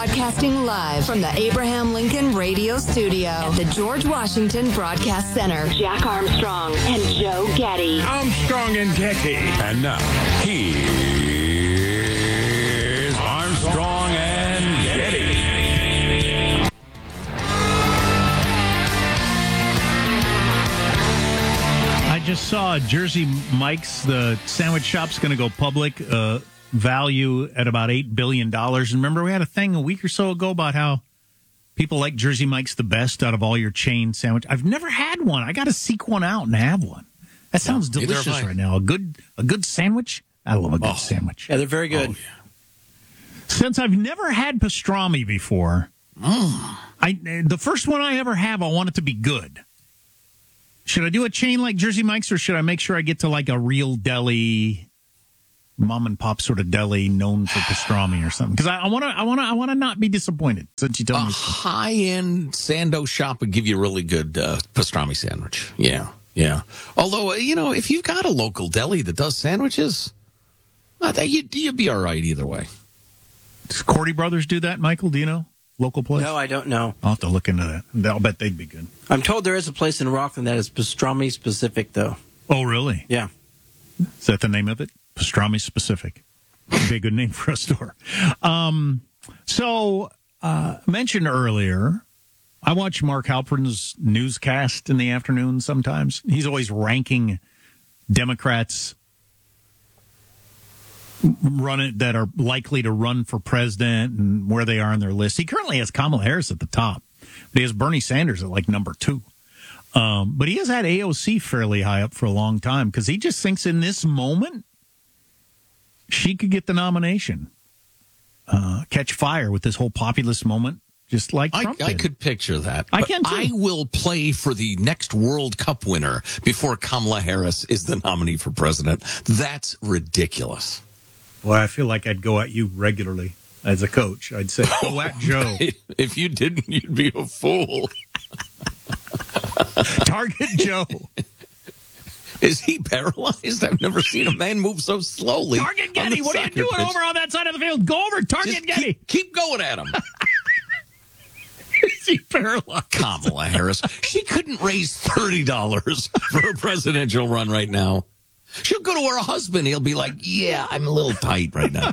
Broadcasting live from the Abraham Lincoln Radio Studio at the George Washington Broadcast Center. Jack Armstrong and Joe Getty. Armstrong and Getty. And now, here's Armstrong and Getty. I just saw Jersey Mike's, the sandwich shop's going to go public, value at about $8 billion. And remember, we had a thing a week or so ago about how people like Jersey Mike's the best out of all your chain sandwich. I've never had one. I got to seek one out and have one. That sounds delicious right now. A good sandwich. I love a good sandwich. Yeah, they're very good. Oh, yeah. Since I've never had pastrami before, the first one I ever have, I want it to be good. Should I do a chain like Jersey Mike's, or should I make sure I get to like a real deli, mom and pop sort of deli known for pastrami or something? Because I want to not be disappointed. Since you told me, high end Sando shop would give you a really good pastrami sandwich. Yeah. Although if you've got a local deli that does sandwiches, you'd be all right either way. Does Cordy Brothers do that, Michael? Do you know? Local place? No, I don't know. I'll have to look into that. I'll bet they'd be good. I'm told there is a place in Rockland that is pastrami specific, though. Oh, really? Yeah. Is that the name of it? Pastrami specific. Would be a good name for a store. Mentioned earlier, I watch Mark Halperin's newscast in the afternoon sometimes. He's always ranking Democrats that are likely to run for president and where they are on their list. He currently has Kamala Harris at the top, but he has Bernie Sanders at like number 2. But he has had AOC fairly high up for a long time because he just thinks in this moment she could get the nomination, catch fire with this whole populist moment, just like Trump did. I could picture that. I can too. I will play for the next World Cup winner before Kamala Harris is the nominee for president. That's ridiculous. Well, I feel like I'd go at you regularly as a coach. I'd say, go at Joe. If you didn't, you'd be a fool. Target Joe. Is he paralyzed? I've never seen a man move so slowly. Target Getty. What are you doing over on that side of the field? Go over, Target Getty. Keep going at him. Is he paralyzed? Kamala Harris. She couldn't raise $30 for a presidential run right now. She'll go to her husband. He'll be like, yeah, I'm a little tight right now.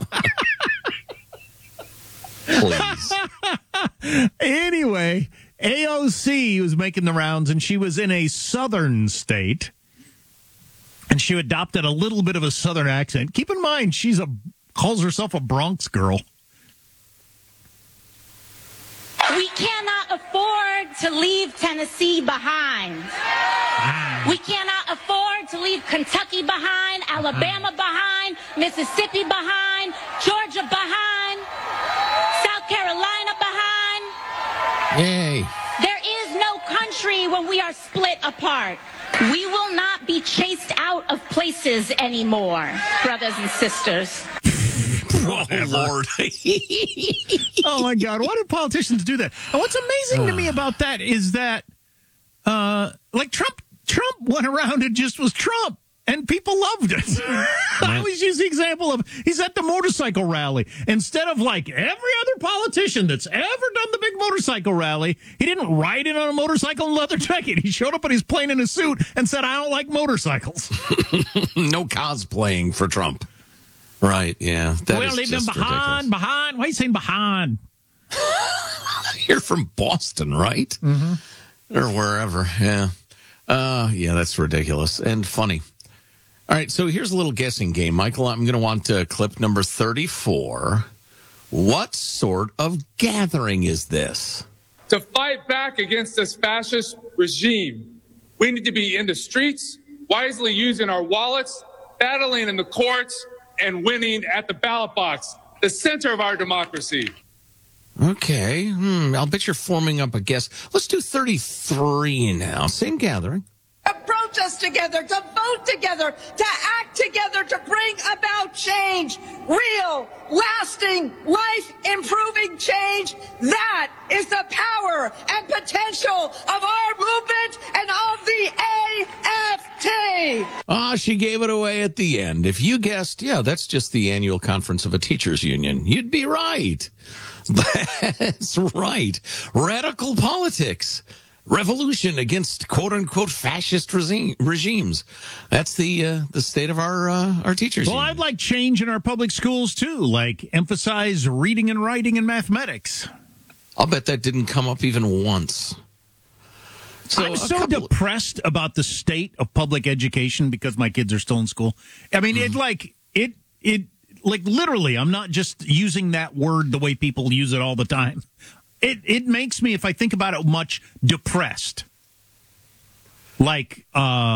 Please. Anyway, AOC was making the rounds, and she was in a southern state, and she adopted a little bit of a southern accent. Keep in mind, calls herself a Bronx girl. We cannot afford to leave Tennessee behind. We cannot afford to leave Kentucky behind, Alabama behind, Mississippi behind, Georgia behind, South Carolina behind. Yay. There is no country when we are split apart. We will not be chased out of places anymore, brothers and sisters. Oh, Lord. Oh, my God. Why do politicians do that? And what's amazing to me about that is that, Trump went around and just was Trump, and people loved it. I always use the example of he's at the motorcycle rally. Instead of like every other politician that's ever done the big motorcycle rally, he didn't ride in on a motorcycle and leather jacket. He showed up on his plane in a suit and said, I don't like motorcycles. No cosplaying for Trump. Right, yeah. We'll leave them behind. Why are you saying behind? You're from Boston, right? Mm-hmm. Or wherever, yeah. Yeah, that's ridiculous and funny. All right, so here's a little guessing game. Michael, I'm going to want clip number 34. What sort of gathering is this? To fight back against this fascist regime, we need to be in the streets, wisely using our wallets, battling in the courts, and winning at the ballot box, the center of our democracy. Okay, I'll bet you're forming up a guess. Let's do 33 now. Same gathering. To protest together, to vote together, to act together, to bring about change, real, lasting, life-improving change. That is the power and potential of our movement and of the AFT. She gave it away at the end. If you guessed, yeah, that's just the annual conference of a teachers union, you'd be right. That's right. Radical politics. Revolution against quote-unquote fascist regimes. That's the state of our teachers. Well, I'd like change in our public schools, too, like emphasize reading and writing and mathematics. I'll bet that didn't come up even once. I'm so depressed about the state of public education because my kids are still in school. I mean, it literally, I'm not just using that word the way people use it all the time. It makes me, if I think about it much, depressed. Like,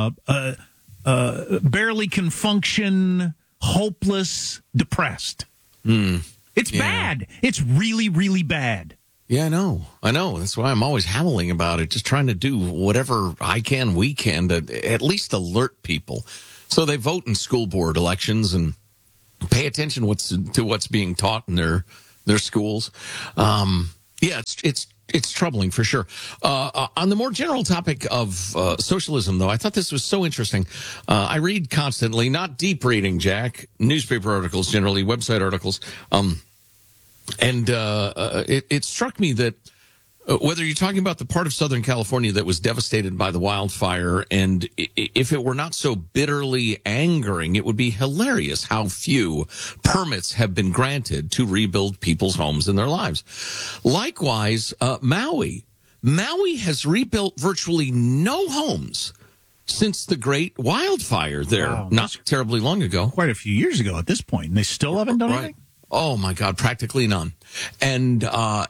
barely can function, hopeless, depressed. It's bad. It's really, really bad. Yeah, I know. That's why I'm always howling about it, just trying to do whatever we can to at least alert people so they vote in school board elections and pay attention to what's being taught in their schools. Yeah, it's troubling for sure. On the more general topic of socialism, though, I thought this was so interesting. I read constantly, not deep reading, Jack, newspaper articles generally, website articles. And it struck me that whether you're talking about the part of Southern California that was devastated by the wildfire, and if it were not so bitterly angering, it would be hilarious how few permits have been granted to rebuild people's homes and their lives. Likewise, Maui has rebuilt virtually no homes since the great wildfire there, not terribly long ago. Quite a few years ago at this point, and they still haven't done anything? Oh my God, practically none. And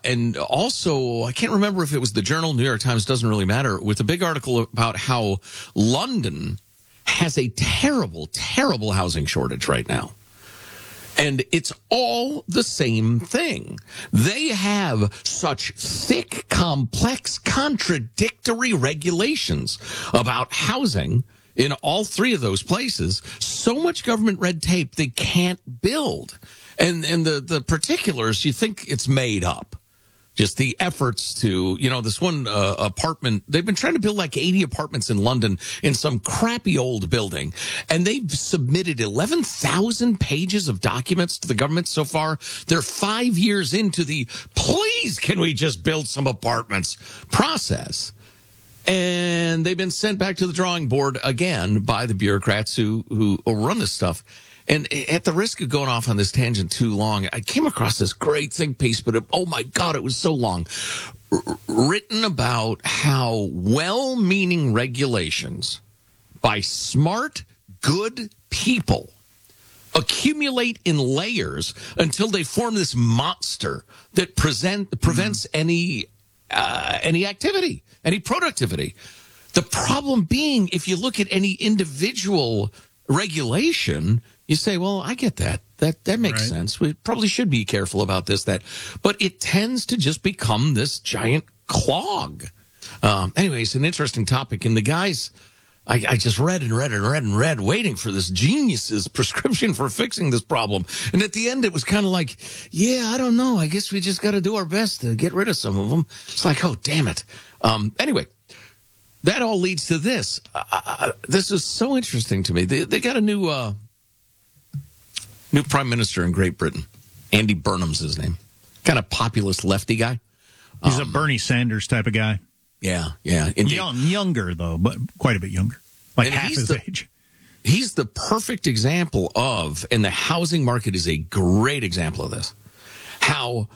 also, I can't remember if it was the Journal, New York Times, doesn't really matter, with a big article about how London has a terrible, terrible housing shortage right now. And it's all the same thing. They have such thick, complex, contradictory regulations about housing in all three of those places. So much government red tape, they can't build. And the particulars, you think it's made up. Just the efforts to, this one apartment, they've been trying to build like 80 apartments in London in some crappy old building. And they've submitted 11,000 pages of documents to the government so far. They're 5 years into the, please, can we just build some apartments process. And they've been sent back to the drawing board again by the bureaucrats who run this stuff. And at the risk of going off on this tangent too long, I came across this great think piece, but oh my God, it was so long. Written about how well-meaning regulations by smart, good people accumulate in layers until they form this monster that prevents any activity, any productivity. The problem being, if you look at any individual regulation, you say, well, I get that. That makes sense. We probably should be careful about this, that. But it tends to just become this giant clog. Anyway, it's an interesting topic. And the guys, I just read, waiting for this genius's prescription for fixing this problem. And at the end, it was kind of like, yeah, I don't know. I guess we just got to do our best to get rid of some of them. It's like, oh, damn it. Anyway. That all leads to this. This is so interesting to me. They got a new prime minister in Great Britain. Andy Burnham's his name. Kind of populist lefty guy. He's a Bernie Sanders type of guy. Yeah. Indeed. Younger, though, but quite a bit younger. Like half his age. He's the perfect example of, and the housing market is a great example of this, how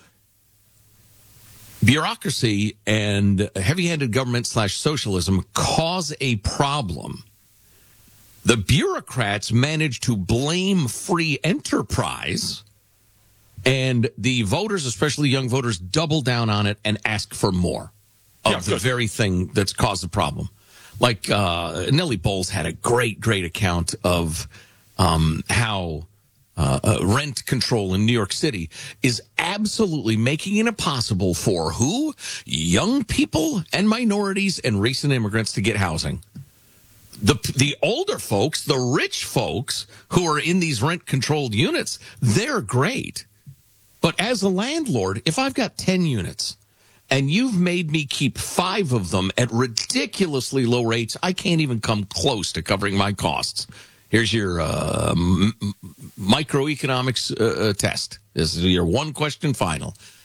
bureaucracy and heavy-handed government / socialism cause a problem. The bureaucrats manage to blame free enterprise, and the voters, especially young voters, double down on it and ask for more of the very thing that's caused the problem. Like Nellie Bowles had a great account of how rent control in New York City is absolutely making it impossible for who? Young people and minorities and recent immigrants to get housing. The older folks, the rich folks who are in these rent-controlled units, they're great. But as a landlord, if I've got 10 units and you've made me keep 5 of them at ridiculously low rates, I can't even come close to covering my costs. Here's your microeconomics test. This is your one-question final.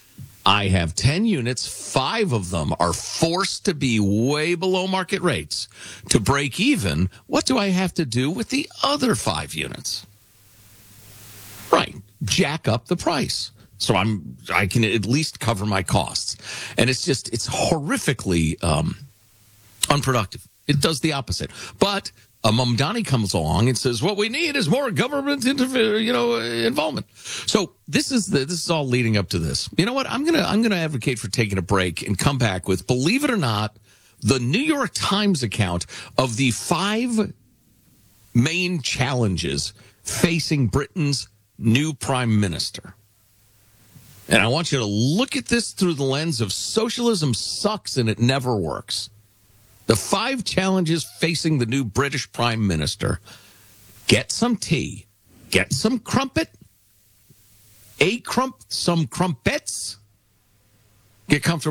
I have 10 units. 5 of them are forced to be way below market rates. To break even, what do I have to do with the other 5 units? Right. Jack up the price. So I can at least cover my costs. And it's horrifically unproductive. It does the opposite. But Mamdani comes along and says, what we need is more government involvement. So this is all leading up to this. You know what? I'm gonna advocate for taking a break and come back with, believe it or not, the New York Times account of the 5 main challenges facing Britain's new prime minister. And I want you to look at this through the lens of socialism sucks and it never works. The 5 challenges facing the new British prime minister. Get some tea. Get some crumpet. Some crumpets. Get comfortable.